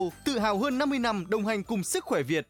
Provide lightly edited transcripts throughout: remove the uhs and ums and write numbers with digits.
Tự hào hơn 50 năm đồng hành cùng sức khỏe Việt.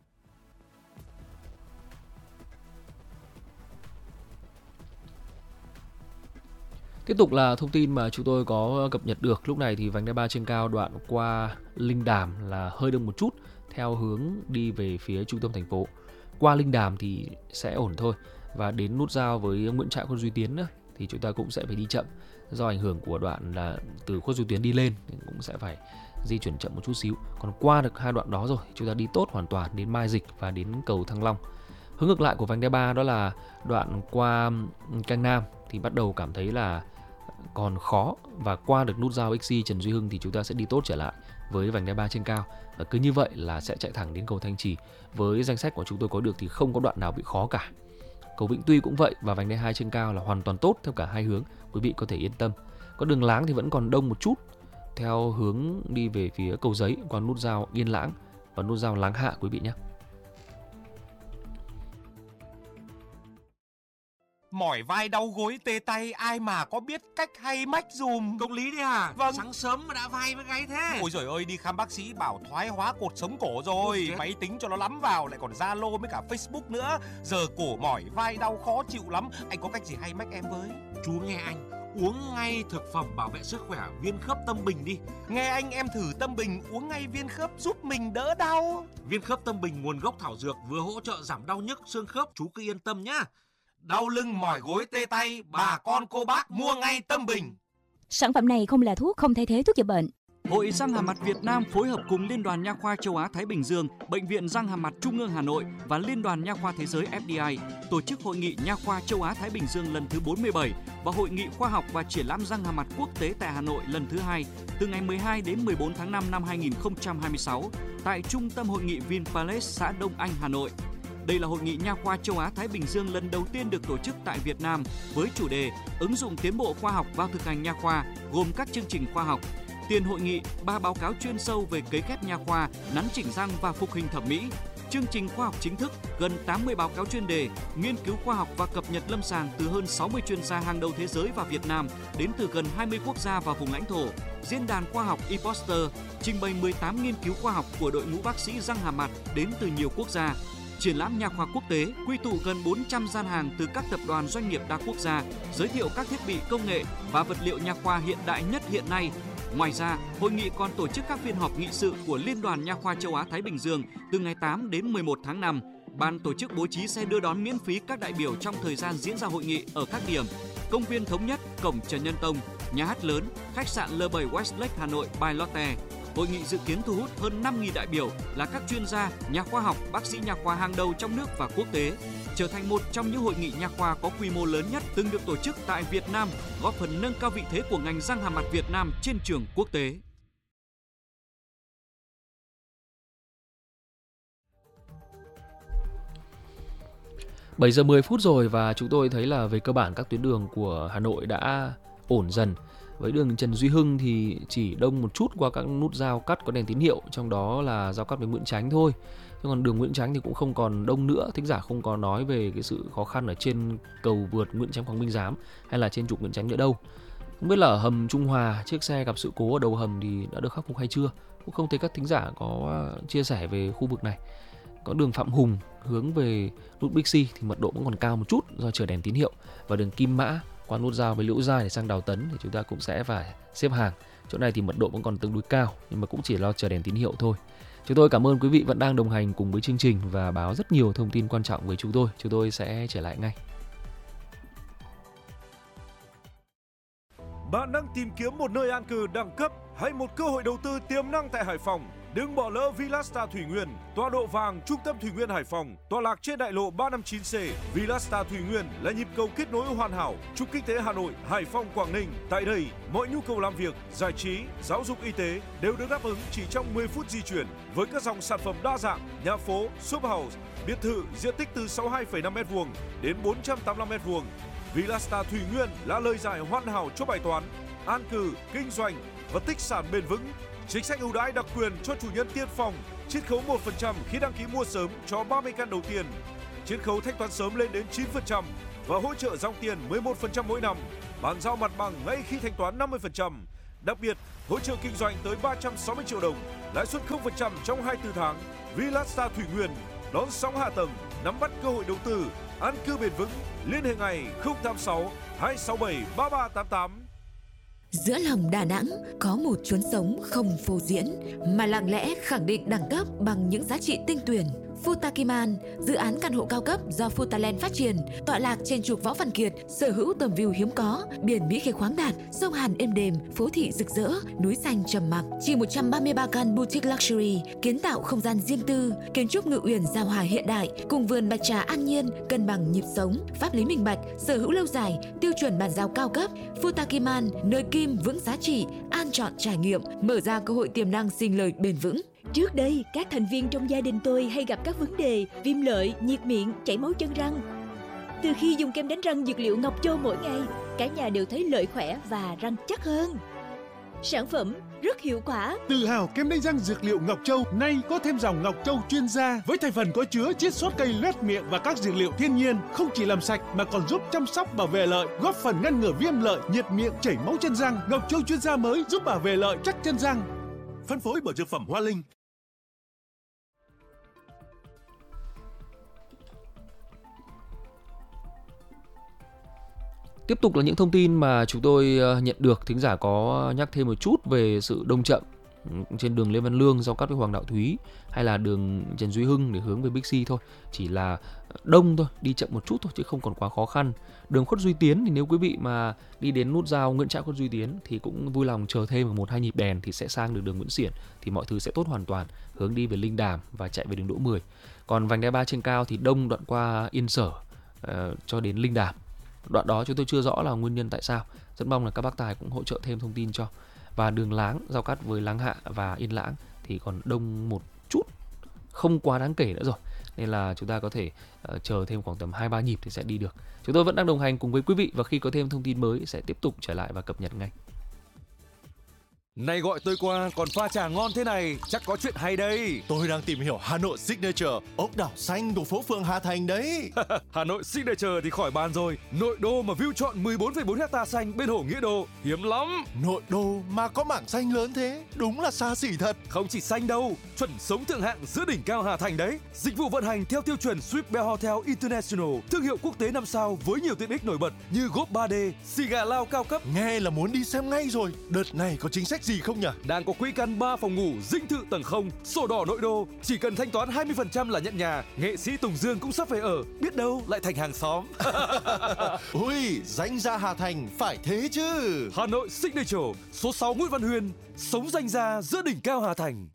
Tiếp tục là thông tin mà chúng tôi có cập nhật được. Lúc này thì vành đai 3 trên cao đoạn qua Linh Đàm là hơi đông một chút theo hướng đi về phía trung tâm thành phố. Qua Linh Đàm thì sẽ ổn thôi. Và đến nút giao với Nguyễn Trãi, Khuất Duy Tiến nữa, thì chúng ta cũng sẽ phải đi chậm. Do ảnh hưởng của đoạn là từ Khuất Duy Tiến đi lên thì cũng sẽ phải di chuyển chậm một chút xíu. Còn qua được hai đoạn đó rồi, chúng ta đi tốt hoàn toàn đến Mai Dịch và đến cầu Thăng Long. Hướng ngược lại của vành đai 3 đó là đoạn qua Cang Nam thì bắt đầu cảm thấy là còn khó, và qua được nút giao XC Trần Duy Hưng thì chúng ta sẽ đi tốt trở lại với vành đai 3 trên cao, và cứ như vậy là sẽ chạy thẳng đến cầu Thanh Trì. Với danh sách của chúng tôi có được thì không có đoạn nào bị khó cả. Cầu Vĩnh Tuy cũng vậy, và vành đai 2 trên cao là hoàn toàn tốt theo cả hai hướng, quý vị có thể yên tâm. Có đường Láng thì vẫn còn đông một chút theo hướng đi về phía Cầu Giấy, qua nút giao Yên Lãng và nút giao Láng Hạ quý vị nhé. Mỏi vai đau gối tê tay, ai mà có biết cách hay mách dùm. Công lý đấy à? Vâng. Sáng sớm mà đã vai với gáy thế. Ôi giời ơi, đi khám bác sĩ bảo thoái hóa cột sống cổ rồi. Máy tính cho nó lắm vào, lại còn Zalo với cả Facebook nữa. Giờ cổ mỏi vai đau khó chịu lắm. Anh có cách gì hay mách em với? Chú nghe anh, uống ngay thực phẩm bảo vệ sức khỏe Viên Khớp Tâm Bình đi. Nghe anh, em thử Tâm Bình uống ngay viên khớp giúp mình đỡ đau. Viên Khớp Tâm Bình nguồn gốc thảo dược, vừa hỗ trợ giảm đau nhức xương khớp, chú cứ yên tâm nhá. Đau lưng mỏi gối tê tay, bà con cô bác mua ngay Tâm Bình. Sản phẩm này không là thuốc, không thay thế thuốc chữa bệnh. Hội Răng Hàm Mặt Việt Nam phối hợp cùng Liên đoàn Nha khoa Châu Á Thái Bình Dương, Bệnh viện Răng Hàm Mặt Trung ương Hà Nội và Liên đoàn Nha khoa Thế giới FDI tổ chức Hội nghị Nha khoa Châu Á Thái Bình Dương lần thứ 47 và Hội nghị khoa học và triển lãm răng hàm mặt quốc tế tại Hà Nội lần thứ 2 từ ngày 12 đến 14 tháng 5 năm 2026 tại Trung tâm Hội nghị Vinpalace, xã Đông Anh, Hà Nội. Đây là Hội nghị Nha khoa Châu Á Thái Bình Dương lần đầu tiên được tổ chức tại Việt Nam với chủ đề ứng dụng tiến bộ khoa học vào thực hành nha khoa, gồm các chương trình khoa học. Tiền hội nghị, 3 báo cáo chuyên sâu về cấy ghép nha khoa, nắn chỉnh răng và phục hình thẩm mỹ. Chương trình khoa học chính thức, gần 80 báo cáo chuyên đề, nghiên cứu khoa học và cập nhật lâm sàng từ hơn 60 chuyên gia hàng đầu thế giới và Việt Nam đến từ gần 20 quốc gia và vùng lãnh thổ. Diễn đàn khoa học ePoster trình bày 18 nghiên cứu khoa học của đội ngũ bác sĩ răng hàm mặt đến từ nhiều quốc gia. Triển lãm nha khoa quốc tế quy tụ gần 400 gian hàng từ các tập đoàn doanh nghiệp đa quốc gia, giới thiệu các thiết bị công nghệ và vật liệu nha khoa hiện đại nhất hiện nay. Ngoài ra, hội nghị còn tổ chức các phiên họp nghị sự của Liên đoàn Nha khoa Châu Á Thái Bình Dương từ ngày 8 đến 11 tháng 5. Ban tổ chức bố trí xe đưa đón miễn phí các đại biểu trong thời gian diễn ra hội nghị ở các điểm: công viên Thống Nhất, cổng Trần Nhân Tông, nhà hát lớn, khách sạn L7 Westlake Hà Nội by Lotte. Hội nghị dự kiến thu hút hơn 5.000 đại biểu là các chuyên gia, nhà khoa học, bác sĩ nha khoa hàng đầu trong nước và quốc tế, trở thành một trong những hội nghị nha khoa có quy mô lớn nhất từng được tổ chức tại Việt Nam, góp phần nâng cao vị thế của ngành răng hàm mặt Việt Nam trên trường quốc tế. Bảy giờ 10 phút rồi và chúng tôi thấy là về cơ bản các tuyến đường của Hà Nội đã ổn dần. Với đường Trần Duy Hưng thì chỉ đông một chút qua các nút giao cắt có đèn tín hiệu, trong đó là giao cắt với Nguyễn Chánh thôi. Nhưng còn đường Nguyễn Chánh thì cũng không còn đông nữa. Thính giả không có nói về cái sự khó khăn ở trên cầu vượt Nguyễn Chánh Hoàng Minh Giám hay là trên trục Nguyễn Chánh nữa đâu. Không biết là ở hầm Trung Hòa, chiếc xe gặp sự cố ở đầu hầm thì đã được khắc phục hay chưa? Cũng không thấy các thính giả có chia sẻ về khu vực này. Có đường Phạm Hùng hướng về nút Bixi thì mật độ vẫn còn cao một chút do chờ đèn tín hiệu. Và đường Kim Mã qua nút giao với Liễu Giai để sang Đào Tấn thì chúng ta cũng sẽ phải xếp hàng. Chỗ này thì mật độ vẫn còn tương đối cao nhưng mà cũng chỉ lo chờ đèn tín hiệu thôi. Chúng tôi cảm ơn quý vị vẫn đang đồng hành cùng với chương trình và báo rất nhiều thông tin quan trọng với chúng tôi. Chúng tôi sẽ trở lại ngay. Bạn đang tìm kiếm một nơi an cư đẳng cấp hay một cơ hội đầu tư tiềm năng tại Hải Phòng? Đừng bỏ lỡ Villasta Thủy Nguyên, tọa độ vàng trung tâm Thủy Nguyên Hải Phòng, tọa lạc trên đại lộ 359C. Villasta Thủy Nguyên là nhịp cầu kết nối hoàn hảo trục kinh tế Hà Nội, Hải Phòng, Quảng Ninh. Tại đây, mọi nhu cầu làm việc, giải trí, giáo dục, y tế đều được đáp ứng chỉ trong 10 phút di chuyển với các dòng sản phẩm đa dạng, nhà phố, shop house, biệt thự diện tích từ 62,5 m² đến 485 m². Villasta Thủy Nguyên là lời giải hoàn hảo cho bài toán an cư, kinh doanh và tích sản bền vững. Chính sách ưu đãi đặc quyền cho chủ nhân tiên phong, chiết khấu 1% khi đăng ký mua sớm cho 30 căn đầu tiên, chiết khấu thanh toán sớm lên đến 9% và hỗ trợ dòng tiền 11% mỗi năm, bàn giao mặt bằng ngay khi thanh toán 50%. Đặc biệt, hỗ trợ kinh doanh tới 360 triệu đồng, lãi suất 0% trong 24 tháng. Villastar Thủy Nguyên đón sóng hạ tầng, nắm bắt cơ hội đầu tư, an cư bền vững. Liên hệ ngay 086 267 3388. Giữa lòng Đà Nẵng có một chốn sống không phô diễn mà lặng lẽ khẳng định đẳng cấp bằng những giá trị tinh tuyển. Futakiman, dự án căn hộ cao cấp do Futaland phát triển, tọa lạc trên trục Võ Văn Kiệt, sở hữu tầm view hiếm có, biển Mỹ Khê khoáng đạt, sông Hàn êm đềm, phố thị rực rỡ, núi xanh trầm mặc. Chỉ 133 căn boutique luxury, kiến tạo không gian riêng tư, kiến trúc ngự uyển giao hòa hiện đại, cùng vườn bạch trà an nhiên, cân bằng nhịp sống, pháp lý minh bạch, sở hữu lâu dài, tiêu chuẩn bàn giao cao cấp. Futakiman, nơi kim vững giá trị, an chọn trải nghiệm, mở ra cơ hội tiềm năng sinh lời bền vững. Trước đây, các thành viên trong gia đình tôi hay gặp các vấn đề viêm lợi, nhiệt miệng, chảy máu chân răng. Từ khi dùng kem đánh răng dược liệu Ngọc Châu mỗi ngày, cả nhà đều thấy lợi khỏe và răng chắc hơn. Sản phẩm rất hiệu quả. Tự hào kem đánh răng dược liệu Ngọc Châu nay có thêm dòng Ngọc Châu chuyên gia với thành phần có chứa chiết xuất cây loét miệng và các dược liệu thiên nhiên, không chỉ làm sạch mà còn giúp chăm sóc bảo vệ lợi, góp phần ngăn ngừa viêm lợi, nhiệt miệng, chảy máu chân răng. Ngọc Châu chuyên gia mới giúp bảo vệ lợi chắc chân răng. Phân phối bởi dược phẩm Hoa Linh. Tiếp tục là những thông tin mà chúng tôi nhận được. Thính giả có nhắc thêm một chút về sự đông chậm trên đường Lê Văn Lương giao cắt với Hoàng Đạo Thúy hay là đường Trần Duy Hưng để hướng về Bixi thôi. Chỉ là đông thôi, đi chậm một chút thôi chứ không còn quá khó khăn. Đường Khuất Duy Tiến thì nếu quý vị mà đi đến nút giao Nguyễn Trãi Khuất Duy Tiến thì cũng vui lòng chờ thêm 1-2 nhịp đèn thì sẽ sang được đường Nguyễn Xiển, thì mọi thứ sẽ tốt hoàn toàn, hướng đi về Linh Đàm và chạy về đường Đỗ Mười. Còn vành đai 3 trên cao thì đông đoạn qua Yên Sở cho đến Linh Đàm. Đoạn đó chúng tôi chưa rõ là nguyên nhân tại sao. Rất mong là các bác tài cũng hỗ trợ thêm thông tin cho. Và đường Láng giao cắt với Láng Hạ và Yên Lãng thì còn đông một chút, không quá đáng kể nữa rồi, nên là chúng ta có thể chờ thêm khoảng tầm 2-3 nhịp thì sẽ đi được. Chúng tôi vẫn đang đồng hành cùng với quý vị và khi có thêm thông tin mới sẽ tiếp tục trở lại và cập nhật ngay. Này gọi tôi qua, còn pha trà ngon thế này, chắc có chuyện hay đây. Tôi đang tìm hiểu Hà Nội Signature, ốc đảo xanh thuộc phố phường Hà Thành đấy. Hà Nội Signature thì khỏi bàn rồi. Nội đô mà view trọn 14,4 hectare xanh bên hồ Nghĩa Đô, hiếm lắm. Nội đô mà có mảng xanh lớn thế, đúng là xa xỉ thật. Không chỉ xanh đâu, chuẩn sống thượng hạng giữa đỉnh cao Hà Thành đấy. Dịch vụ vận hành theo tiêu chuẩn Swissbell Hotel International, thương hiệu quốc tế 5 sao với nhiều tiện ích nổi bật như góp 3D, xì gà lao cao cấp. Nghe là muốn đi xem ngay rồi. Đợt này có chính sách gì không nhỉ? Đang có quỹ căn 3 phòng ngủ dinh thự tầng 0, sổ đỏ nội đô, chỉ cần thanh toán 20% là nhận nhà. Nghệ sĩ Tùng Dương cũng sắp về ở, biết đâu lại thành hàng xóm. Ui, danh gia Hà Thành phải thế chứ. Hà Nội Signature, số 6 Nguyễn Văn Huyên, sống danh gia giữa đỉnh cao Hà Thành.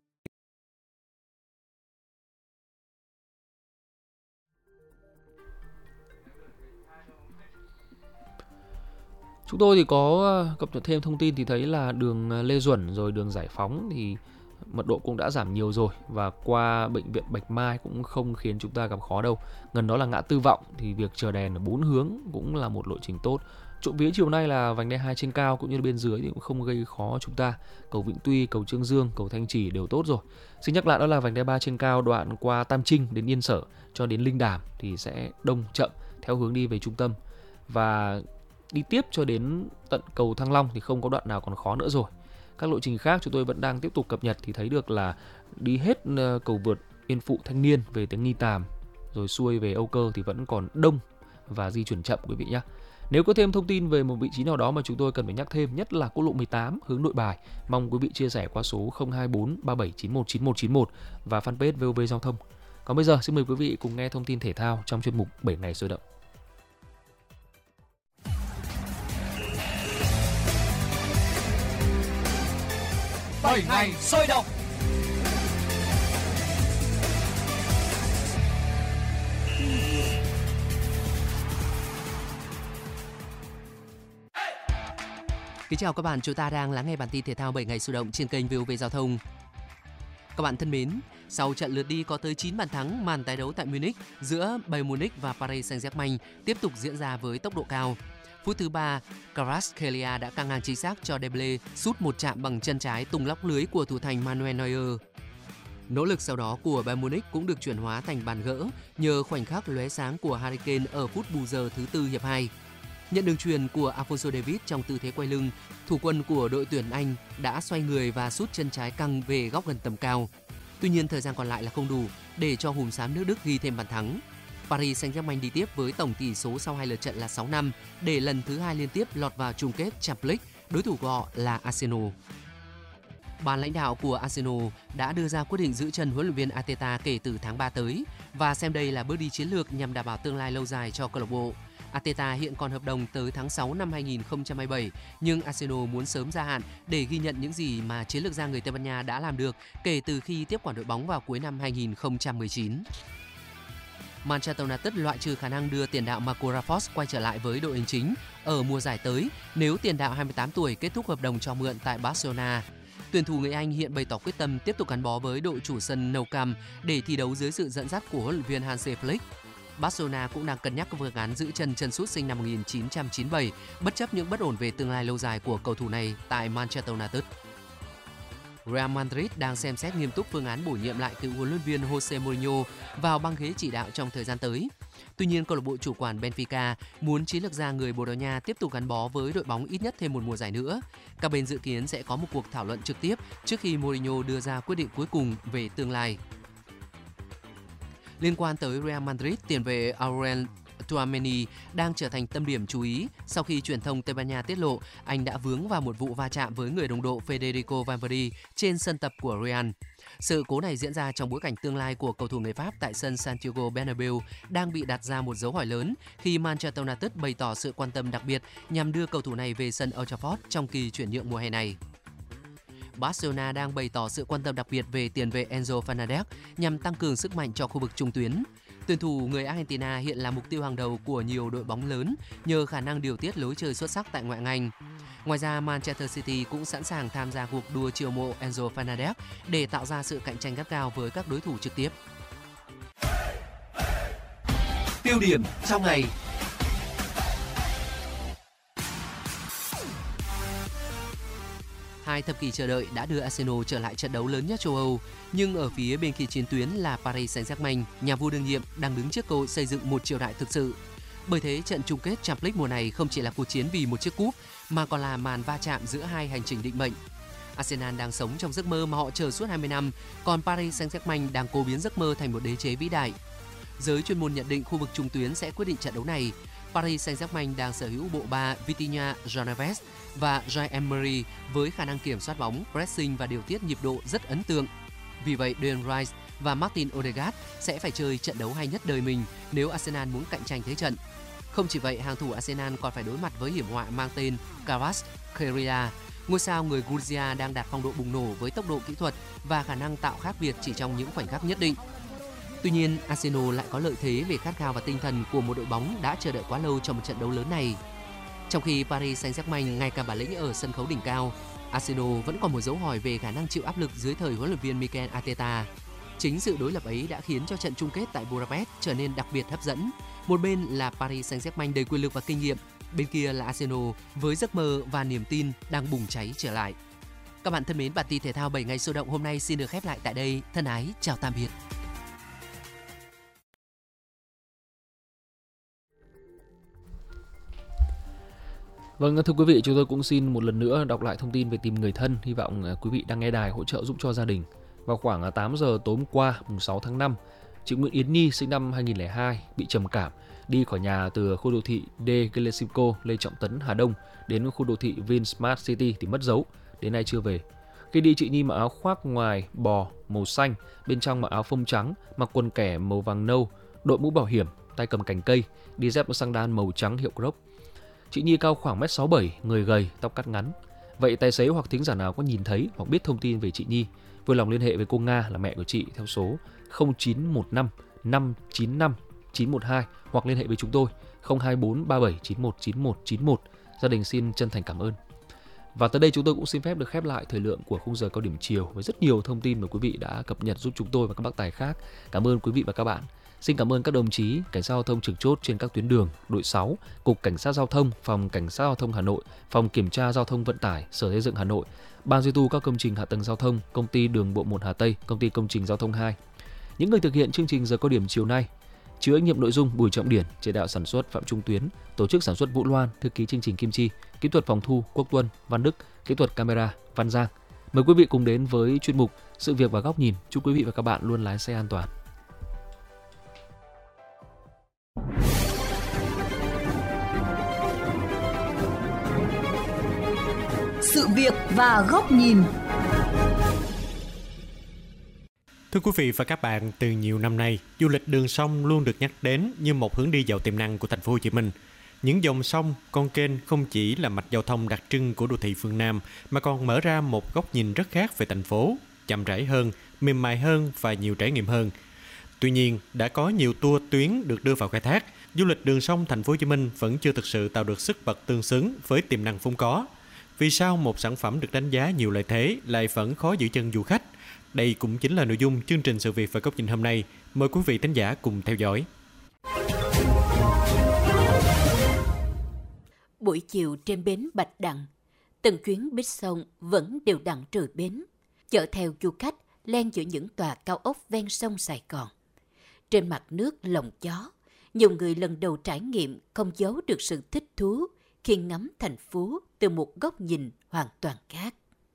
Chúng tôi thì có cập nhật thêm thông tin thì thấy là đường Lê Duẩn rồi đường Giải Phóng thì mật độ cũng đã giảm nhiều rồi, và qua bệnh viện Bạch Mai cũng không khiến chúng ta gặp khó đâu. Gần đó là ngã tư Vọng thì việc chờ đèn ở 4 hướng cũng là một lộ trình tốt. Trộm vía chiều nay là vành đai 2 trên cao cũng như bên dưới thì cũng không gây khó chúng ta. Cầu Vĩnh Tuy, cầu Trương Dương, cầu Thanh Trì đều tốt rồi. Xin nhắc lại đó là vành đai 3 trên cao đoạn qua Tam Trinh đến Yên Sở cho đến Linh Đàm thì sẽ đông chậm theo hướng đi về trung tâm, và đi tiếp cho đến tận cầu Thăng Long thì không có đoạn nào còn khó nữa rồi. Các lộ trình khác chúng tôi vẫn đang tiếp tục cập nhật thì thấy được là đi hết cầu vượt Yên Phụ Thanh Niên về tới Nghi Tàm rồi xuôi về Âu Cơ thì vẫn còn đông và di chuyển chậm quý vị nhé. Nếu có thêm thông tin về một vị trí nào đó mà chúng tôi cần phải nhắc thêm, nhất là quốc lộ 18 hướng Nội Bài, mong quý vị chia sẻ qua số 024 3791 9191 và fanpage VOV Giao thông. Còn bây giờ xin mời quý vị cùng nghe thông tin thể thao trong chuyên mục 7 ngày sôi động. 7 ngày sôi động. Kính chào các bạn, chúng ta đang lắng nghe bản tin thể thao 7 ngày sôi động trên kênh VOV Giao thông. Các bạn thân mến, sau trận lượt đi có tới 9 bàn thắng, màn tái đấu tại Munich giữa Bayern Munich và Paris Saint-Germain tiếp tục diễn ra với tốc độ cao. Phút thứ 3, Kvaratskhelia đã căng ngang chính xác cho Dembele sút một chạm bằng chân trái tung lóc lưới của thủ thành Manuel Neuer. Nỗ lực sau đó của Bayern Munich cũng được chuyển hóa thành bàn gỡ nhờ khoảnh khắc lóe sáng của Harry Kane ở phút bù giờ thứ 4 hiệp 2. Nhận đường chuyền của Alphonso Davies trong tư thế quay lưng, thủ quân của đội tuyển Anh đã xoay người và sút chân trái căng về góc gần tầm cao. Tuy nhiên thời gian còn lại là không đủ để cho hùm xám nước Đức ghi thêm bàn thắng. Paris Saint-Germain đi tiếp với tổng tỷ số sau 2 lượt trận là 6-5 để lần thứ 2 liên tiếp lọt vào chung kết Champions League, đối thủ của họ là Arsenal. Ban lãnh đạo của Arsenal đã đưa ra quyết định giữ chân huấn luyện viên Arteta kể từ tháng 3 tới và xem đây là bước đi chiến lược nhằm đảm bảo tương lai lâu dài cho câu lạc bộ. Arteta hiện còn hợp đồng tới tháng 6 năm 2027, nhưng Arsenal muốn sớm gia hạn để ghi nhận những gì mà chiến lược gia người Tây Ban Nha đã làm được kể từ khi tiếp quản đội bóng vào cuối năm 2019. Manchester United loại trừ khả năng đưa tiền đạo Marco Rashford quay trở lại với đội hình chính ở mùa giải tới nếu tiền đạo 28 tuổi kết thúc hợp đồng cho mượn tại Barcelona. Tuyển thủ người Anh hiện bày tỏ quyết tâm tiếp tục gắn bó với đội chủ sân Nou Camp để thi đấu dưới sự dẫn dắt của huấn luyện viên Hansi Flick. Barcelona cũng đang cân nhắc phương án giữ chân sút sinh năm 1997 bất chấp những bất ổn về tương lai lâu dài của cầu thủ này tại Manchester United. Real Madrid đang xem xét nghiêm túc phương án bổ nhiệm lại cựu huấn luyện viên Jose Mourinho vào băng ghế chỉ đạo trong thời gian tới. Tuy nhiên, câu lạc bộ chủ quản Benfica muốn chiến lược gia người Bồ Đào Nha tiếp tục gắn bó với đội bóng ít nhất thêm một mùa giải nữa. Các bên dự kiến sẽ có một cuộc thảo luận trực tiếp trước khi Mourinho đưa ra quyết định cuối cùng về tương lai. Liên quan tới Real Madrid, tiền vệ Aurel Tchouameni đang trở thành tâm điểm chú ý sau khi truyền thông Tây Ban Nha tiết lộ anh đã vướng vào một vụ va chạm với người đồng đội Federico Valverde trên sân tập của Real. Sự cố này diễn ra trong bối cảnh tương lai của cầu thủ người Pháp tại sân Santiago Bernabeu đang bị đặt ra một dấu hỏi lớn khi Manchester United bày tỏ sự quan tâm đặc biệt nhằm đưa cầu thủ này về sân Old Trafford trong kỳ chuyển nhượng mùa hè này. Barcelona đang bày tỏ sự quan tâm đặc biệt về tiền vệ Enzo Fernandez nhằm tăng cường sức mạnh cho khu vực trung tuyến. Tuyển thủ người Argentina hiện là mục tiêu hàng đầu của nhiều đội bóng lớn nhờ khả năng điều tiết lối chơi xuất sắc tại ngoại hạng Anh. Ngoài ra, Manchester City cũng sẵn sàng tham gia cuộc đua chiêu mộ Enzo Fernandez để tạo ra sự cạnh tranh gắt gao với các đối thủ trực tiếp. Tiêu điểm trong ngày. Hai thập kỷ chờ đợi đã đưa Arsenal trở lại trận đấu lớn nhất châu Âu, nhưng ở phía bên kia chiến tuyến là Paris Saint-Germain, nhà vua đương nhiệm đang đứng trước cơ hội xây dựng một triều đại thực sự. Bởi thế, trận chung kết Champions League mùa này không chỉ là cuộc chiến vì một chiếc cúp mà còn là màn va chạm giữa hai hành trình định mệnh. Arsenal đang sống trong giấc mơ mà họ chờ suốt 20 năm, còn Paris Saint-Germain đang cố biến giấc mơ thành một đế chế vĩ đại. Giới chuyên môn nhận định khu vực trung tuyến sẽ quyết định trận đấu này. Paris Saint-Germain đang sở hữu bộ ba Vitinha, João Neves và Jean-Emery với khả năng kiểm soát bóng, pressing và điều tiết nhịp độ rất ấn tượng. Vì vậy, Declan Rice và Martin Odegaard sẽ phải chơi trận đấu hay nhất đời mình nếu Arsenal muốn cạnh tranh thế trận. Không chỉ vậy, hàng thủ Arsenal còn phải đối mặt với hiểm họa mang tên Kvaratskhelia. Ngôi sao người Georgia đang đạt phong độ bùng nổ với tốc độ kỹ thuật và khả năng tạo khác biệt chỉ trong những khoảnh khắc nhất định. Tuy nhiên, Arsenal lại có lợi thế về khát khao và tinh thần của một đội bóng đã chờ đợi quá lâu cho một trận đấu lớn này. Trong khi Paris Saint-Germain ngày càng bản lĩnh ở sân khấu đỉnh cao, Arsenal vẫn còn một dấu hỏi về khả năng chịu áp lực dưới thời huấn luyện viên Mikel Arteta. Chính sự đối lập ấy đã khiến cho trận chung kết tại Budapest trở nên đặc biệt hấp dẫn. Một bên là Paris Saint-Germain đầy quyền lực và kinh nghiệm, bên kia là Arsenal với giấc mơ và niềm tin đang bùng cháy trở lại. Các bạn thân mến, bản tin thể thao 7 ngày sôi động hôm nay xin được khép lại tại đây. Thân ái, chào tạm biệt. Vâng, thưa quý vị, chúng tôi cũng xin một lần nữa đọc lại thông tin về tìm người thân. Hy vọng quý vị đang nghe đài hỗ trợ giúp cho gia đình. Vào khoảng 8 giờ tối hôm qua, mùng 6 tháng 5, chị Nguyễn Yến Nhi sinh năm 2002 bị trầm cảm, đi khỏi nhà từ khu đô thị D Glesimco, Lê Trọng Tấn, Hà Đông đến khu đô thị Vinsmart City thì mất dấu, đến nay chưa về. Khi đi, chị Nhi mặc áo khoác ngoài bò màu xanh, bên trong mặc áo phông trắng, mặc quần kẻ màu vàng nâu, đội mũ bảo hiểm, tay cầm cành cây, đi dép xăng đan màu trắng hiệu Crocs. Chị Nhi cao khoảng 1m67, người gầy, tóc cắt ngắn. Vậy tài xế hoặc thính giả nào có nhìn thấy hoặc biết thông tin về chị Nhi, vui lòng liên hệ với cô Nga là mẹ của chị theo số 0915 595 912 hoặc liên hệ với chúng tôi 024 37 91 91 91. Gia đình xin chân thành cảm ơn. Và tới đây chúng tôi cũng xin phép được khép lại thời lượng của khung giờ cao điểm chiều với rất nhiều thông tin mà quý vị đã cập nhật giúp chúng tôi và các bác tài khác. Cảm ơn quý vị và các bạn. Xin cảm ơn các đồng chí cảnh sát giao thông trực chốt trên các tuyến đường, đội 6, Cục Cảnh sát Giao thông, Phòng Cảnh sát Giao thông Hà Nội, Phòng Kiểm tra Giao thông Vận tải, Sở Xây dựng Hà Nội, Ban duy tu các công trình hạ tầng giao thông, Công ty Đường bộ 1 Hà Tây, Công ty Công trình Giao thông 2. Những người thực hiện chương trình giờ cao điểm chiều nay: Chịu trách nhiệm nội dung Bùi Trọng Điển, chỉ đạo sản xuất Phạm Trung Tuyến, tổ chức sản xuất Vũ Loan, thư ký chương trình Kim Chi, kỹ thuật phòng thu Quốc Tuân, Văn Đức, kỹ thuật camera Văn Giang. Mời quý vị cùng đến với chuyên mục Sự việc và góc nhìn. Chúc quý vị và các bạn luôn lái xe an toàn. Sự việc và góc nhìn. Thưa quý vị và các bạn, từ nhiều năm nay, du lịch đường sông luôn được nhắc đến như một hướng đi giàu tiềm năng của thành phố Hồ Chí Minh. Những dòng sông, con kênh không chỉ là mạch giao thông đặc trưng của đô thị phương Nam mà còn mở ra một góc nhìn rất khác về thành phố, chậm rãi hơn, mềm mại hơn và nhiều trải nghiệm hơn. Tuy nhiên, đã có nhiều tour tuyến được đưa vào khai thác, du lịch đường sông thành phố Hồ Chí Minh vẫn chưa thực sự tạo được sức bật tương xứng với tiềm năng vốn có. Vì sao một sản phẩm được đánh giá nhiều lợi thế lại vẫn khó giữ chân du khách? Đây cũng chính là nội dung chương trình Sự việc và góc nhìn hôm nay. Mời quý vị thính giả cùng theo dõi. Buổi chiều trên bến Bạch Đằng, từng chuyến buýt sông vẫn đều đặn rời bến, chở theo du khách len giữa những tòa cao ốc ven sông Sài Gòn. Trên mặt nước lồng gió, nhiều người lần đầu trải nghiệm không giấu được sự thích thú khi ngắm thành phố từ một góc nhìn hoàn toàn khác.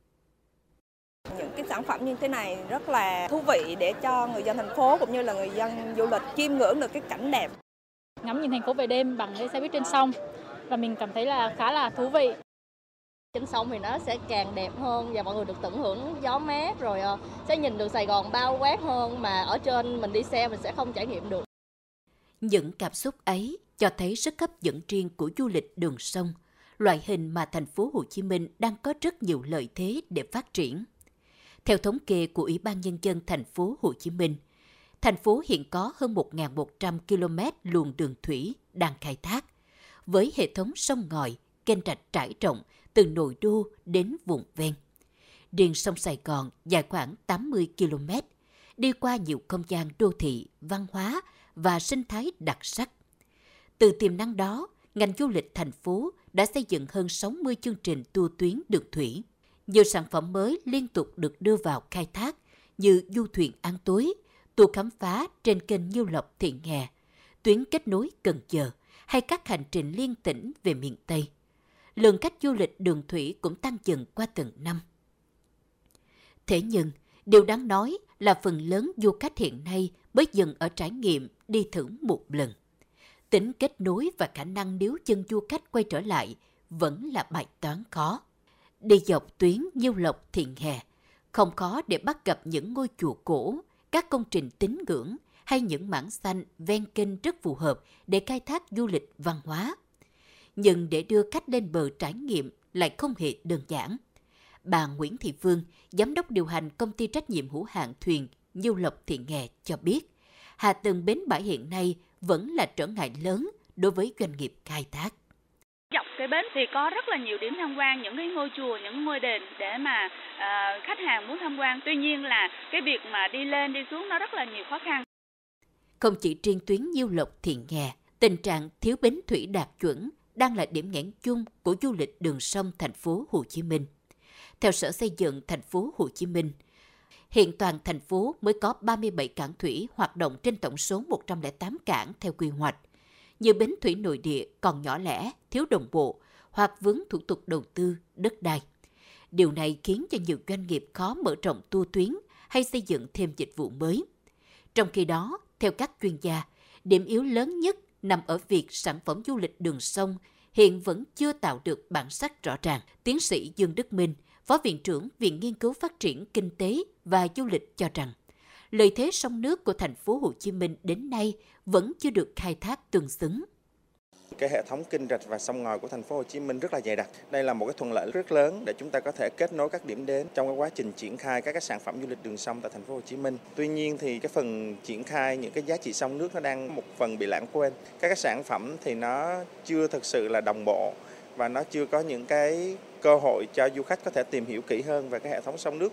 Những cái sản phẩm như thế này rất là thú vị để cho người dân thành phố cũng như là người dân du lịch chiêm ngưỡng được cái cảnh đẹp. Ngắm nhìn thành phố về đêm bằng cái xe buýt trên sông và mình cảm thấy là khá là thú vị. Trên sông thì nó sẽ càng đẹp hơn và mọi người được tận hưởng gió mát rồi sẽ nhìn được Sài Gòn bao quát hơn mà ở trên mình đi xe mình sẽ không trải nghiệm được. Những cảm xúc ấy cho thấy sức hấp dẫn riêng của du lịch đường sông, loại hình mà thành phố Hồ Chí Minh đang có rất nhiều lợi thế để phát triển. Theo thống kê của Ủy ban Nhân dân thành phố Hồ Chí Minh, thành phố hiện có hơn 1.100 km luồng đường thủy đang khai thác, với hệ thống sông ngòi, kênh rạch trải rộng từ nội đô đến vùng ven. Riêng sông Sài Gòn dài khoảng 80 km, đi qua nhiều không gian đô thị, văn hóa và sinh thái đặc sắc. Từ tiềm năng đó, ngành du lịch thành phố đã xây dựng hơn 60 chương trình tour tuyến đường thủy. Nhiều sản phẩm mới liên tục được đưa vào khai thác như du thuyền An Tối, tour khám phá trên kênh Nhiêu Lộc - Thị Nghè, tuyến kết nối Cần Giờ hay các hành trình liên tỉnh về miền Tây. Lượng khách du lịch đường thủy cũng tăng dần qua từng năm. Thế nhưng, điều đáng nói là phần lớn du khách hiện nay mới dừng ở trải nghiệm đi thử một lần. Tính kết nối và khả năng níu chân du khách quay trở lại vẫn là bài toán khó. Đi dọc tuyến Nhiêu Lộc - Thị Nghè, không khó để bắt gặp những ngôi chùa cổ, các công trình tín ngưỡng hay những mảng xanh ven kênh rất phù hợp để khai thác du lịch văn hóa. Nhưng để đưa khách lên bờ trải nghiệm lại không hề đơn giản. Bà Nguyễn Thị Phương, giám đốc điều hành công ty trách nhiệm hữu hạn thuyền Nhiêu Lộc - Thị Nghè cho biết, hạ tầng bến bãi hiện nay vẫn là trở ngại lớn đối với doanh nghiệp khai thác. Dọc cái bến thì có rất là nhiều điểm tham quan, những cái ngôi chùa, những ngôi đền để mà khách hàng muốn tham quan. Tuy nhiên là cái việc mà đi lên đi xuống nó rất là nhiều khó khăn. Không chỉ riêng tuyến Nhiêu Lộc - Thị Nghè, tình trạng thiếu bến thủy đạt chuẩn đang là điểm nghẽn chung của du lịch đường sông thành phố Hồ Chí Minh. Theo Sở Xây dựng thành phố Hồ Chí Minh, hiện toàn thành phố mới có 37 cảng thủy hoạt động trên tổng số 108 cảng theo quy hoạch. Nhiều bến thủy nội địa còn nhỏ lẻ, thiếu đồng bộ hoặc vướng thủ tục đầu tư, đất đai. Điều này khiến cho nhiều doanh nghiệp khó mở rộng tour tuyến hay xây dựng thêm dịch vụ mới. Trong khi đó, theo các chuyên gia, điểm yếu lớn nhất nằm ở việc sản phẩm du lịch đường sông hiện vẫn chưa tạo được bản sắc rõ ràng. Tiến sĩ Dương Đức Minh, Phó Viện trưởng Viện Nghiên cứu Phát triển Kinh tế và Du lịch cho rằng, lợi thế sông nước của thành phố Hồ Chí Minh đến nay vẫn chưa được khai thác tương xứng. Cái hệ thống kênh rạch và sông ngòi của thành phố Hồ Chí Minh rất là dày đặc. Đây là một cái thuận lợi rất lớn để chúng ta có thể kết nối các điểm đến trong cái quá trình triển khai các cái sản phẩm du lịch đường sông tại thành phố Hồ Chí Minh. Tuy nhiên thì cái phần triển khai những cái giá trị sông nước nó đang một phần bị lãng quên. Các cái sản phẩm thì nó chưa thực sự là đồng bộ và nó chưa có những cái cơ hội cho du khách có thể tìm hiểu kỹ hơn về cái hệ thống sông nước.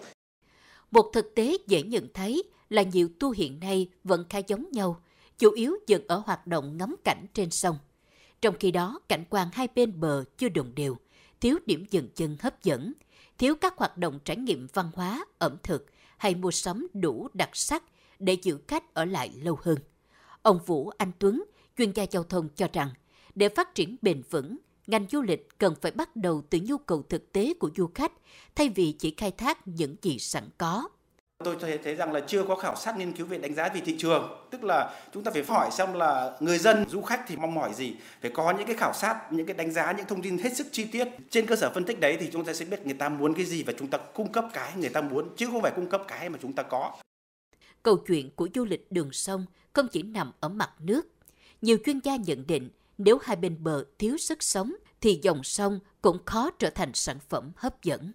Một thực tế dễ nhận thấy là nhiều tour hiện nay vẫn khá giống nhau, chủ yếu dừng ở hoạt động ngắm cảnh trên sông. Trong khi đó, cảnh quan hai bên bờ chưa đồng đều, thiếu điểm dừng chân hấp dẫn, thiếu các hoạt động trải nghiệm văn hóa, ẩm thực hay mua sắm đủ đặc sắc để giữ khách ở lại lâu hơn. Ông Vũ Anh Tuấn, chuyên gia giao thông cho rằng, để phát triển bền vững, ngành du lịch cần phải bắt đầu từ nhu cầu thực tế của du khách, thay vì chỉ khai thác những gì sẵn có. Tôi thấy rằng là chưa có khảo sát nghiên cứu về đánh giá về thị trường, tức là chúng ta phải hỏi xem là người dân, du khách thì mong mỏi gì, phải có những cái khảo sát, những cái đánh giá, những thông tin hết sức chi tiết. Trên cơ sở phân tích đấy thì chúng ta sẽ biết người ta muốn cái gì và chúng ta cung cấp cái người ta muốn, chứ không phải cung cấp cái mà chúng ta có. Câu chuyện của du lịch đường sông không chỉ nằm ở mặt nước. Nhiều chuyên gia nhận định nếu hai bên bờ thiếu sức sống thì dòng sông cũng khó trở thành sản phẩm hấp dẫn.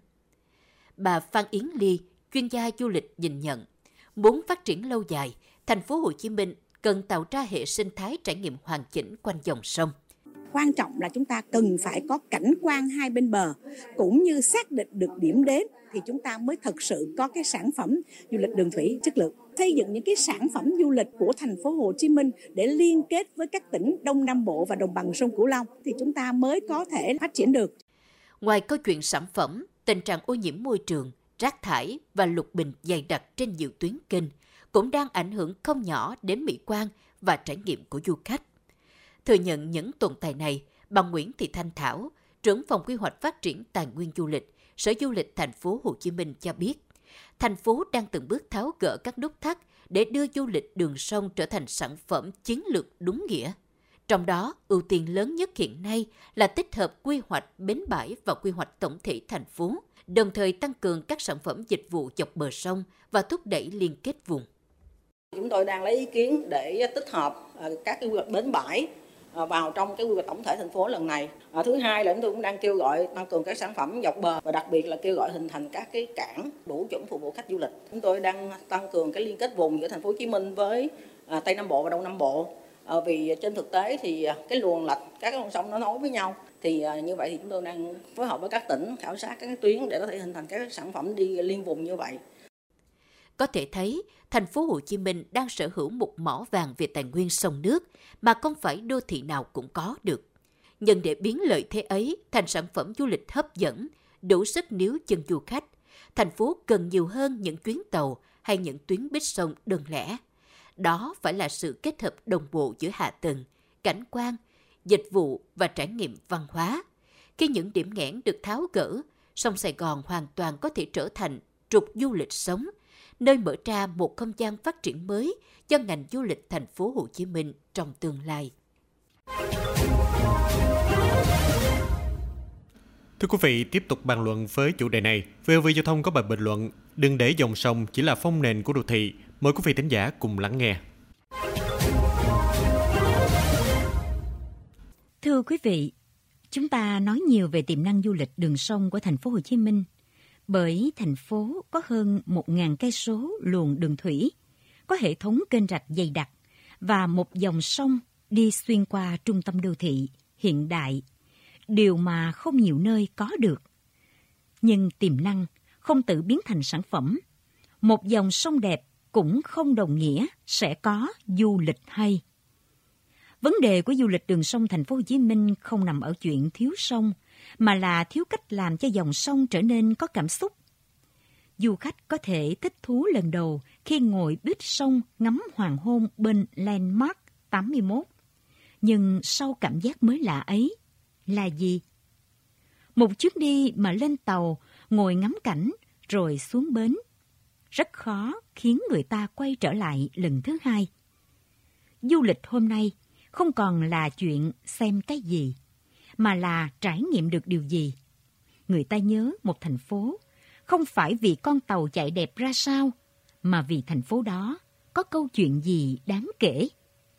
Bà Phan Yến Ly, chuyên gia du lịch nhìn nhận, muốn phát triển lâu dài, thành phố Hồ Chí Minh cần tạo ra hệ sinh thái trải nghiệm hoàn chỉnh quanh dòng sông. Quan trọng là chúng ta cần phải có cảnh quan hai bên bờ, cũng như xác định được điểm đến thì chúng ta mới thực sự có cái sản phẩm du lịch đường thủy chất lượng. Xây dựng những cái sản phẩm du lịch của thành phố Hồ Chí Minh để liên kết với các tỉnh Đông Nam Bộ và đồng bằng sông Cửu Long thì chúng ta mới có thể phát triển được. Ngoài câu chuyện sản phẩm, tình trạng ô nhiễm môi trường, rác thải và lục bình dày đặc trên nhiều tuyến kênh cũng đang ảnh hưởng không nhỏ đến mỹ quan và trải nghiệm của du khách. Thừa nhận những tồn tại này, bà Nguyễn Thị Thanh Thảo, trưởng phòng quy hoạch phát triển tài nguyên du lịch, Sở Du lịch thành phố Hồ Chí Minh cho biết, thành phố đang từng bước tháo gỡ các nút thắt để đưa du lịch đường sông trở thành sản phẩm chiến lược đúng nghĩa. Trong đó, ưu tiên lớn nhất hiện nay là tích hợp quy hoạch bến bãi và quy hoạch tổng thể thành phố, đồng thời tăng cường các sản phẩm dịch vụ dọc bờ sông và thúc đẩy liên kết vùng. Chúng tôi đang lấy ý kiến để tích hợp các cái quy hoạch bến bãi vào trong cái quy hoạch tổng thể thành phố lần này. Thứ hai là chúng tôi cũng đang kêu gọi tăng cường các sản phẩm dọc bờ và đặc biệt là kêu gọi hình thành các cái cảng đủ chuẩn phục vụ khách du lịch. Chúng tôi đang tăng cường cái liên kết vùng giữa thành phố Hồ Chí Minh với Tây Nam Bộ và Đông Nam Bộ. Vì trên thực tế thì cái luồng lạch các con sông nó nối với nhau, thì như vậy thì chúng tôi đang phối hợp với các tỉnh khảo sát các tuyến để có thể hình thành các sản phẩm đi liên vùng như vậy. Có thể thấy, thành phố Hồ Chí Minh đang sở hữu một mỏ vàng về tài nguyên sông nước mà không phải đô thị nào cũng có được. Nhưng để biến lợi thế ấy thành sản phẩm du lịch hấp dẫn, đủ sức níu chân du khách, thành phố cần nhiều hơn những chuyến tàu hay những tuyến buýt sông đơn lẻ. Đó phải là sự kết hợp đồng bộ giữa hạ tầng, cảnh quan, dịch vụ và trải nghiệm văn hóa. Khi những điểm nghẽn được tháo gỡ, sông Sài Gòn hoàn toàn có thể trở thành trục du lịch sống, nơi mở ra một không gian phát triển mới cho ngành du lịch thành phố Hồ Chí Minh trong tương lai. Thưa quý vị, tiếp tục bàn luận với chủ đề này, VOV Giao thông có bài bình luận "Đừng để dòng sông chỉ là phong nền của đô thị". Mời quý vị thính giả cùng lắng nghe. Thưa quý vị, chúng ta nói nhiều về tiềm năng du lịch đường sông của thành phố Hồ Chí Minh, bởi thành phố có hơn 1.000 cây số luồng đường thủy, có hệ thống kênh rạch dày đặc và một dòng sông đi xuyên qua trung tâm đô thị hiện đại, điều mà không nhiều nơi có được. Nhưng tiềm năng không tự biến thành sản phẩm. Một dòng sông đẹp cũng không đồng nghĩa sẽ có du lịch hay. Vấn đề của du lịch đường sông thành phố Hồ Chí Minh không nằm ở chuyện thiếu sông, mà là thiếu cách làm cho dòng sông trở nên có cảm xúc. Du khách có thể thích thú lần đầu khi ngồi buýt sông ngắm hoàng hôn bên Landmark 81. Nhưng sau cảm giác mới lạ ấy là gì? Một chuyến đi mà lên tàu, ngồi ngắm cảnh rồi xuống bến, rất khó khiến người ta quay trở lại lần thứ hai. Du lịch hôm nay không còn là chuyện xem cái gì, mà là trải nghiệm được điều gì. Người ta nhớ một thành phố không phải vì con tàu chạy đẹp ra sao, mà vì thành phố đó có câu chuyện gì đáng kể.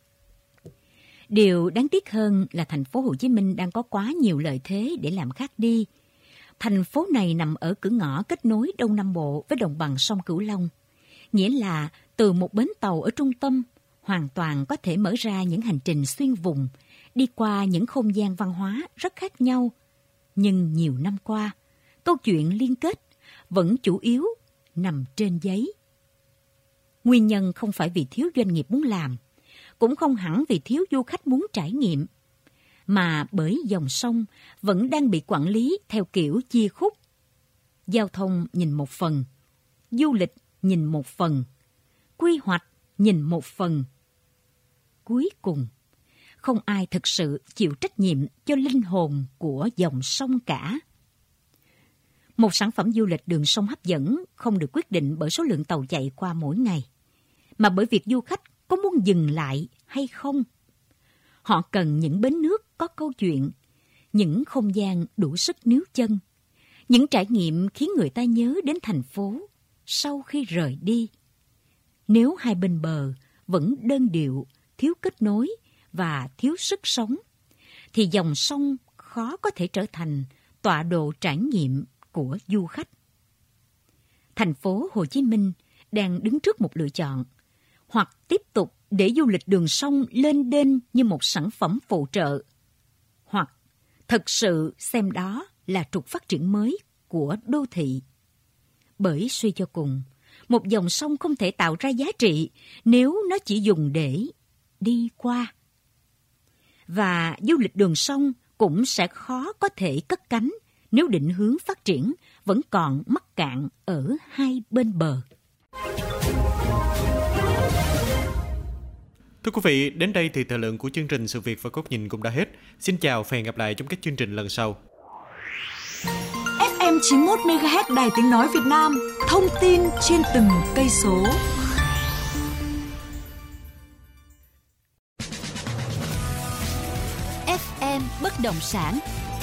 Điều đáng tiếc hơn là thành phố Hồ Chí Minh đang có quá nhiều lợi thế để làm khác đi. Thành phố này nằm ở cửa ngõ kết nối Đông Nam Bộ với đồng bằng sông Cửu Long. Nghĩa là từ một bến tàu ở trung tâm, hoàn toàn có thể mở ra những hành trình xuyên vùng, đi qua những không gian văn hóa rất khác nhau. Nhưng nhiều năm qua, câu chuyện liên kết vẫn chủ yếu nằm trên giấy. Nguyên nhân không phải vì thiếu doanh nghiệp muốn làm, cũng không hẳn vì thiếu du khách muốn trải nghiệm, mà bởi dòng sông vẫn đang bị quản lý theo kiểu chia khúc. Giao thông nhìn một phần, du lịch nhìn một phần, quy hoạch nhìn một phần. cuối cùng. Không ai thực sự chịu trách nhiệm cho linh hồn của dòng sông cả. Một sản phẩm du lịch đường sông hấp dẫn không được quyết định bởi số lượng tàu chạy qua mỗi ngày, mà bởi việc du khách có muốn dừng lại hay không. Họ cần những bến nước có câu chuyện, những không gian đủ sức níu chân, những trải nghiệm khiến người ta nhớ đến thành phố sau khi rời đi. Nếu hai bên bờ vẫn đơn điệu, thiếu kết nối và thiếu sức sống, thì dòng sông khó có thể trở thành tọa độ trải nghiệm của du khách. Thành phố Hồ Chí Minh đang đứng trước một lựa chọn: hoặc tiếp tục để du lịch đường sông lên đên như một sản phẩm phụ trợ, hoặc thực sự xem đó là trục phát triển mới của đô thị. Bởi suy cho cùng, một dòng sông không thể tạo ra giá trị nếu nó chỉ dùng để đi qua. Và du lịch đường sông cũng sẽ khó có thể cất cánh nếu định hướng phát triển vẫn còn mắc cạn ở hai bên bờ. Thưa quý vị, đến đây thì thời lượng của chương trình Sự Việc và Góc Nhìn cũng đã hết. Xin chào và hẹn gặp lại trong các chương trình lần sau. FM 91 MHz Đài Tiếng Nói Việt Nam, thông tin trên từng cây số. FM Bất động sản.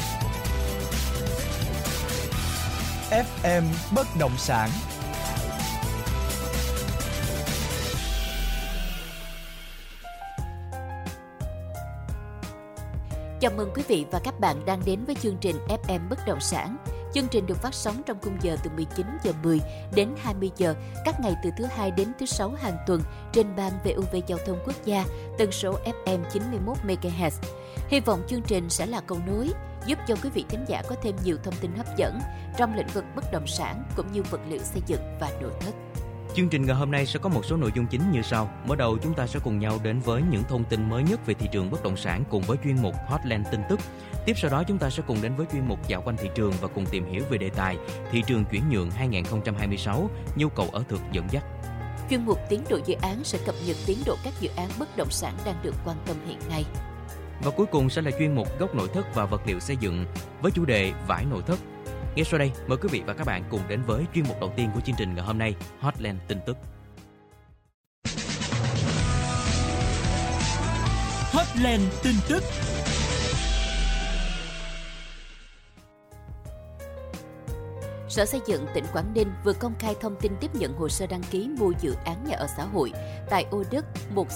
FM Bất động sản. Chào mừng quý vị và các bạn đang đến với chương trình FM Bất động sản. Chương trình được phát sóng trong khung giờ từ 19 giờ 10 đến 20 giờ các ngày từ thứ Hai đến thứ Sáu hàng tuần trên ban VOV Giao thông Quốc gia, tần số FM 91 MHz. Hy vọng chương trình sẽ là cầu nối giúp cho quý vị thính giả có thêm nhiều thông tin hấp dẫn trong lĩnh vực bất động sản cũng như vật liệu xây dựng và nội thất. Chương trình ngày hôm nay sẽ có một số nội dung chính như sau. Mở đầu chúng ta sẽ cùng nhau đến với những thông tin mới nhất về thị trường bất động sản cùng với chuyên mục Hotline tin tức. Tiếp sau đó chúng ta sẽ cùng đến với chuyên mục Dạo quanh thị trường và cùng tìm hiểu về đề tài thị trường chuyển nhượng 2026, nhu cầu ở thực dẫn dắt. Chuyên mục Tiến độ dự án sẽ cập nhật tiến độ các dự án bất động sản đang được quan tâm hiện nay. Và cuối cùng sẽ là chuyên mục Góc nội thất và vật liệu xây dựng với chủ đề vải nội thất. Ngay sau đây, mời quý vị và các bạn cùng đến với chuyên mục đầu tiên của chương trình ngày hôm nay, Hotline tin tức. Hotline tin tức. Sở Xây dựng tỉnh Quảng Ninh vừa công khai thông tin tiếp nhận hồ sơ đăng ký mua dự án nhà ở xã hội tại ô đất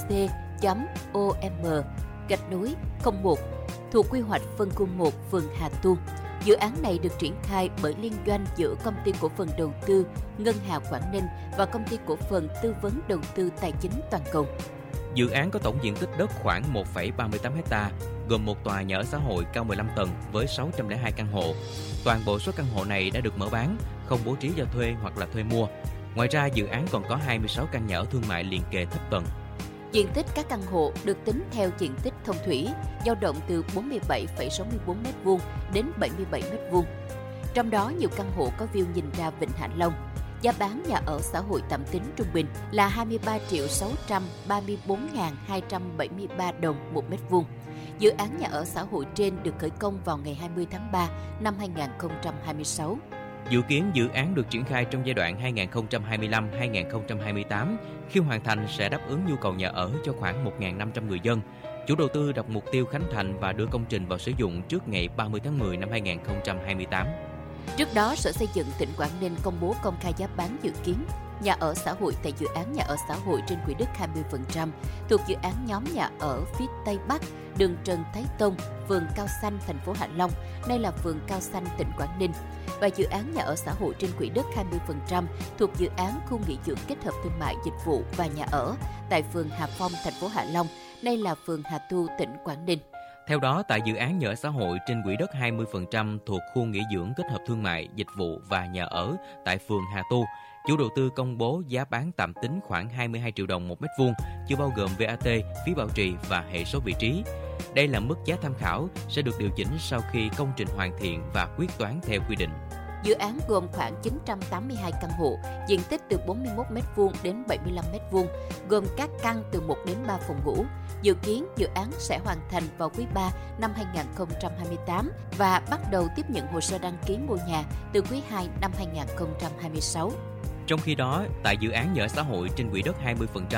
1C.OM-01 thuộc quy hoạch phân khu 1 phường Hà Tu. Dự án này được triển khai bởi liên doanh giữa Công ty Cổ phần Đầu tư Ngân Hà Quảng Ninh và Công ty Cổ phần Tư vấn Đầu tư Tài chính Toàn cầu. Dự án có tổng diện tích đất khoảng 1,38 ha, gồm một tòa nhà ở xã hội cao 15 tầng với 602 căn hộ. Toàn bộ số căn hộ này đã được mở bán, không bố trí cho thuê hoặc là thuê mua. Ngoài ra, dự án còn có 26 căn nhà ở thương mại liền kề thấp tầng. Diện tích các căn hộ được tính theo diện tích thông thủy, dao động từ 47,64 m2 đến 77 m2. Trong đó, nhiều căn hộ có view nhìn ra Vịnh Hạ Long. Giá bán nhà ở xã hội tạm tính trung bình là 23.634.273 đồng một mét vuông. Dự án nhà ở xã hội trên được khởi công vào ngày 20 tháng 3 năm 2026. Dự kiến dự án được triển khai trong giai đoạn 2025-2028. Khi hoàn thành sẽ đáp ứng nhu cầu nhà ở cho khoảng 1.500 người dân. Chủ đầu tư đặt mục tiêu khánh thành và đưa công trình vào sử dụng trước ngày 30 tháng 10 năm 2028. Trước đó, Sở Xây dựng tỉnh Quảng Ninh công bố công khai giá bán dự kiến nhà ở xã hội tại dự án nhà ở xã hội trên quỹ đất 20% thuộc dự án nhóm nhà ở phía Tây Bắc, đường Trần Thái Tông, phường Cao Xanh, thành phố Hạ Long, nay là phường Cao Xanh, tỉnh Quảng Ninh, và dự án nhà ở xã hội trên quỹ đất 20% thuộc dự án khu nghỉ dưỡng kết hợp thương mại, dịch vụ và nhà ở tại phường Hà Phong, thành phố Hạ Long, nay là phường Hà Tu, tỉnh Quảng Ninh. Theo đó, tại dự án nhà ở xã hội trên quỹ đất 20% thuộc khu nghỉ dưỡng kết hợp thương mại, dịch vụ và nhà ở tại phường Hà Tu, chủ đầu tư công bố giá bán tạm tính khoảng 22 triệu đồng một mét vuông, chưa bao gồm VAT, phí bảo trì và hệ số vị trí. Đây là mức giá tham khảo sẽ được điều chỉnh sau khi công trình hoàn thiện và quyết toán theo quy định. Dự án gồm khoảng 982 căn hộ, diện tích từ 41 m2 đến 75 m2, gồm các căn từ 1 đến 3 phòng ngủ. Dự kiến dự án sẽ hoàn thành vào quý 3 năm 2028 và bắt đầu tiếp nhận hồ sơ đăng ký mua nhà từ quý 2 năm 2026. Trong khi đó, tại dự án nhà ở xã hội trên quỹ đất 20%,